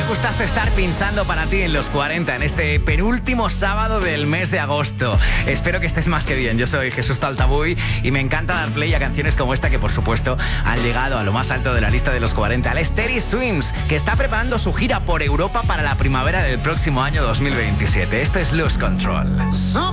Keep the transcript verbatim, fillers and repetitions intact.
gustazo estar pinchando para ti en los cuarenta, en este penúltimo sábado del mes de agosto. Espero que estés más que bien. Yo soy Jesús Taltabuy y me encanta dar play a canciones como esta que, por supuesto, han llegado a lo más alto de la lista de los cuarenta. El Teddy Swims, que está preparando su gira por Europa para la primavera del próximo año dos mil veintisiete. Esto es Lose Control. So